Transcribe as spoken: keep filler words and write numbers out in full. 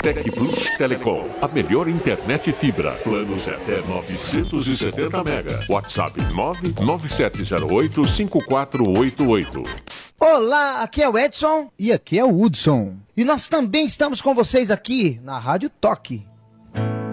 Tec Plus Telecom, a melhor internet fibra. Planos até novecentos e setenta mega. WhatsApp nove nove sete zero oito cinco quatro oito oito. Olá, aqui é o Edson e aqui é o Hudson. E nós também estamos com vocês aqui na Rádio Toque.